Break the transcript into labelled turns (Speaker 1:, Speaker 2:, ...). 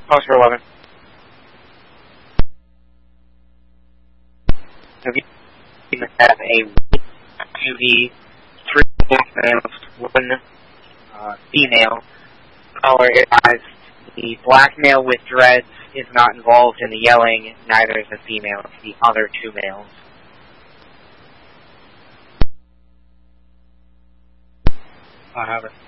Speaker 1: Oscar 11. We have a UV, 3 black males, 1 female. Caller advised the black male with dreads is not involved in the yelling, neither is the female, it's the other 2 males. However.